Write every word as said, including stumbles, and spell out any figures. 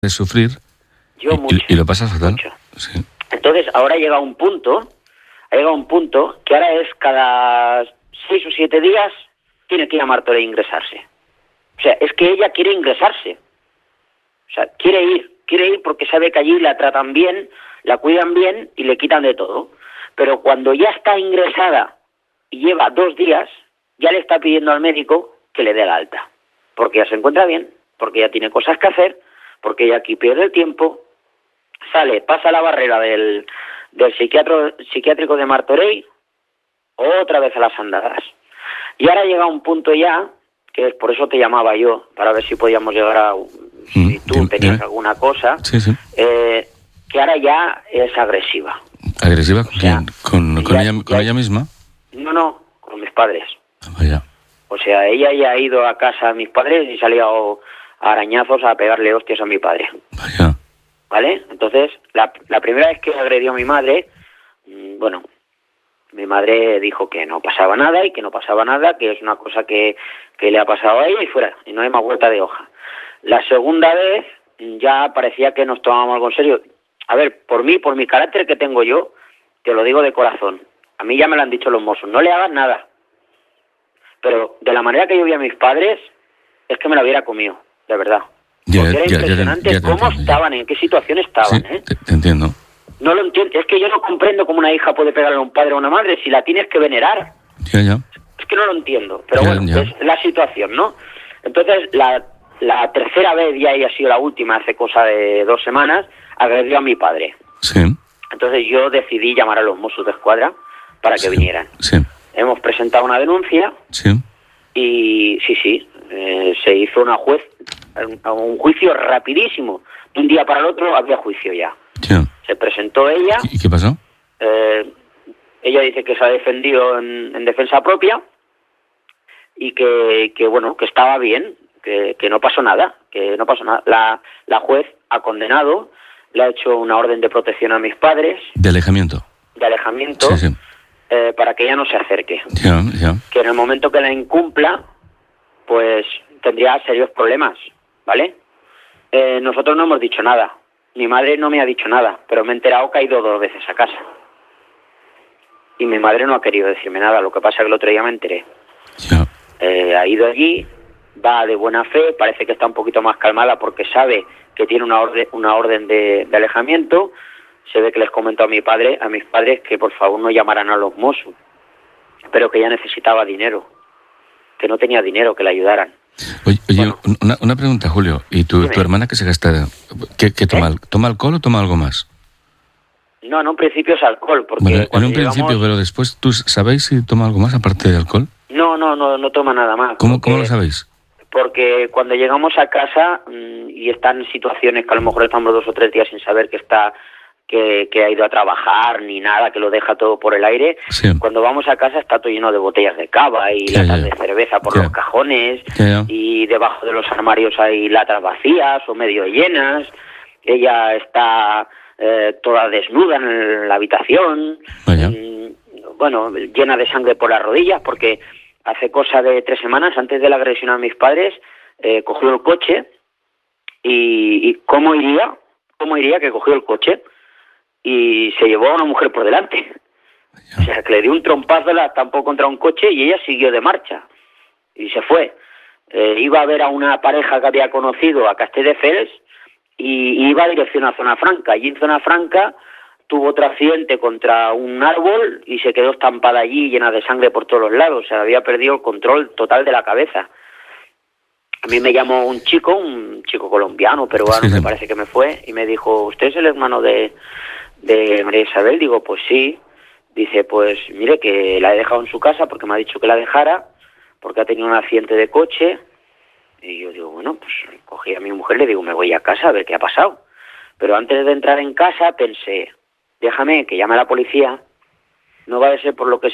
de sufrir Yo y, mucho, y, y lo pasas fatal. mucho. Sí. Entonces, ahora llega un punto, ha llegado un punto que ahora es cada seis o siete días tiene que ir a Martorell e ingresarse. O sea, es que ella quiere ingresarse. O sea, quiere ir, quiere ir porque sabe que allí la tratan bien, la cuidan bien y le quitan de todo. Pero cuando ya está ingresada y lleva dos días, ya le está pidiendo al médico que le dé la alta. Porque ya se encuentra bien, porque ya tiene cosas que hacer, porque ella aquí pierde el tiempo, sale, pasa la barrera del, del psiquiatro, psiquiátrico de Martorell, otra vez a las andadas. Y ahora llega un punto ya, que es por eso te llamaba yo, para ver si podíamos llegar a... Si tú Dime, tenías dime. alguna cosa, Sí, sí. eh, que ahora ya es agresiva. ¿Agresiva con O sea, quién? ¿Con, con, ya- ella, con ya- ella misma? No, no, con mis padres. Ah, vaya. O sea, ella ya ha ido a casa de mis padres y salía a arañazos a pegarle hostias a mi padre. Vaya. ¿Vale? Entonces, la, la primera vez que agredió a mi madre, mmm, bueno, mi madre dijo que no pasaba nada y que no pasaba nada, que es una cosa que, que le ha pasado a ella y fuera, y no hay más vuelta de hoja. La segunda vez ya parecía que nos tomábamos algo en serio. A ver, por mí, por mi carácter que tengo yo, te lo digo de corazón, a mí ya me lo han dicho los mozos, no le hagas nada. Pero de la manera que yo vi a mis padres, es que me la hubiera comido, de verdad. Ya, Porque era ya, ya te- impresionante ya te cómo entiendo, ya. estaban, en qué situación estaban, Sí, ¿eh? te, te entiendo. No lo entiendo, es que yo no comprendo cómo una hija puede pegarle a un padre o a una madre si la tienes que venerar. Ya, ya. Es que no lo entiendo, pero Ya, bueno, ya. es la situación, ¿no? Entonces, la, la tercera vez, ya ella ha sido la última, hace cosa de dos semanas, agredió a mi padre. Sí. Entonces yo decidí llamar a los Mossos de Escuadra para que Sí. vinieran. Sí. Hemos presentado una denuncia Sí. y sí, sí, eh, se hizo una juez, un, un juicio rapidísimo. De un día para el otro había juicio ya. Ya. Se presentó ella, ¿Y qué pasó? eh, ella dice que se ha defendido en, en defensa propia y que, que bueno, que estaba bien, que, que no pasó nada, que no pasó nada. La, la juez ha condenado, le ha hecho una orden de protección a mis padres, De alejamiento. de alejamiento, Sí, sí. eh, para que ella no se acerque. Ya, ya. Que en el momento que la incumpla, pues tendría serios problemas, ¿vale? Eh, nosotros no hemos dicho nada. Mi madre no me ha dicho nada, pero me he enterado que ha ido dos veces a casa. Y mi madre no ha querido decirme nada, lo que pasa es que el otro día me enteré. Ya. Eh, ha ido allí, va de buena fe, parece que está un poquito más calmada porque sabe que tiene una orden, una orden de, de alejamiento. Se ve que les comentó a mi padre, a mis padres, que por favor no llamaran a los Mossos, pero que ella necesitaba dinero, que no tenía dinero, que le ayudaran. Oye, oye, Bueno. una, una pregunta, Julio. ¿Y tu, Dime. tu hermana qué se gasta? ¿Qué, qué toma? ¿Eh? ¿Toma alcohol o toma algo más? No, en un principio es alcohol, porque Bueno, en cuando un principio, llegamos- pero después, ¿tú sabéis si toma algo más aparte de alcohol? No, no, no, no toma nada más. ¿Cómo, porque- ¿cómo lo sabéis? Porque cuando llegamos a casa mmm, y están en situaciones que a lo mejor estamos dos o tres días sin saber que está, que, que ha ido a trabajar ni nada, que lo deja todo por el aire, Sí. cuando vamos a casa está todo lleno de botellas de cava y Ya, latas ya. de cerveza por Ya. los cajones, Ya, ya. y debajo de los armarios hay latas vacías o medio llenas. Ella está eh, toda desnuda en la habitación, Vaya. mm, bueno, llena de sangre por las rodillas, porque hace cosa de tres semanas, antes de la agresión a mis padres, eh, cogió el coche y, y ¿cómo iría? ¿Cómo iría que cogió el coche y se llevó a una mujer por delante? O sea, que le dio un trompazo, la estampó contra un coche y ella siguió de marcha y se fue. Eh, iba a ver a una pareja que había conocido a Castelldefels y, y iba a dirección a Zona Franca. Allí en Zona Franca tuvo otro accidente contra un árbol y se quedó estampada allí llena de sangre por todos los lados. O sea, había perdido el control total de la cabeza. A mí me llamó un chico, un chico colombiano, peruano, Sí, sí. me parece que me fue, y me dijo, ¿usted es el hermano de, de María Isabel? Digo, pues sí. Dice, pues mire que la he dejado en su casa porque me ha dicho que la dejara, porque ha tenido un accidente de coche. Y yo digo, bueno, pues cogí a mi mujer y le digo, me voy a casa a ver qué ha pasado. Pero antes de entrar en casa pensé, déjame que llame a la policía, no va a ser por lo que